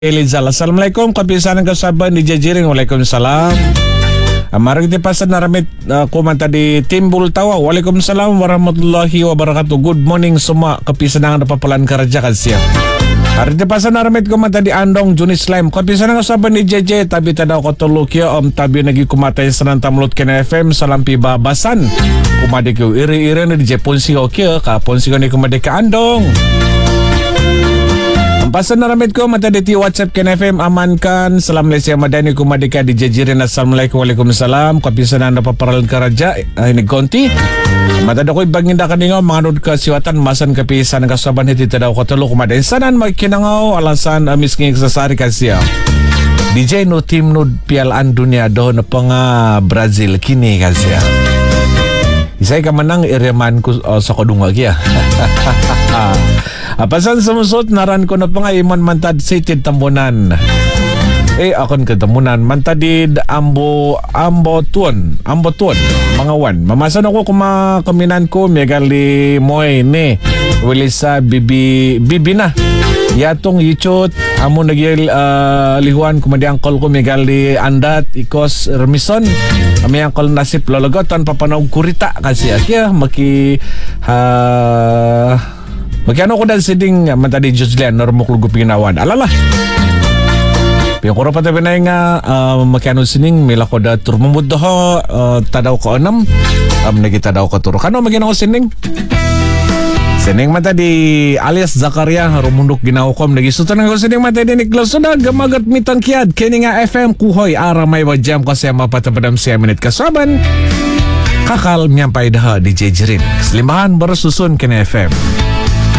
Elizal. Assalamualaikum kapisanan kasaban di Jajirin. Waalaikumsalam. Mari kita pasan naramit kumanta di Timbul Tawa. Waalaikumsalam warahmatullahi wabarakatuh. Good morning semua kapisanan papalan kerja kasih. Hari kita pasan naramit kumanta di Andong Junis Slime. Kapisanan kasaban di JJ tabi tadaw ko tulukya tabi nagi kumatay sa nantamlot kena FM salampi babasan. Kumadi ko iri-iri na di Ponsi ko kya ka Ponsi ko ni kumadi ka Andong. Pasan naramit ko mataditi WhatsApp Ken FM amankan salam Malaysia madani ko madika di Jajirin. Assalamualaikum waalaikumsalam kapisanan na paparalan karaja ini konti matada ko ibanginda kaningaw manganod ka siwatan masan kapisan kasaban hiti tadaw ko tulo kumadain sanan magkinangaw alasan misking sasari kasya DJ no team no pialaan dunia do na panga Brazil kini kasya isay ka manang iriman ko sa kodunga kya Apasan sumusot naran ko na pa nga iman mantad sitid tambunan. Akon katamunan mantadid ambo tuon mga wan. Mamasan ako kumakaminan ko megali moy ni Wilisa bibi na. Yatong yichot amo nagyel lihuan kumadi angkol ko megali andat ikos remison. Ami angkol nasip lologotan papanaw kurita kasi akya Magkano ko dahil siding matadi Joslian normok lugo pinginawan. Alala. Piyong pa tabi na nga magkano sining mila ko da turmumud ho tadaw ko anam. Nagita daw ko turo. Kano magkano ko sining? Sining matadi alias Zakaria rumundok ginawakom. Nagisutan nga ko sining matadi ni Klaus. Sudah gamagat mitang kiad. Kini nga FM kuhoy ara may wajam kasi mapatabadam siya minute kasaban. Kakal miyampay daha di Jajirin. Slimahan baru susun kini FM.